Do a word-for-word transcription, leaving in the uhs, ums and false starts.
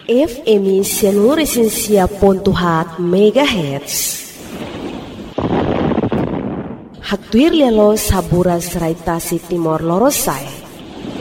F M Seluruh Pontuhat Megahertz. Haktuir lelo sabura serai tasi Timor Lorosai.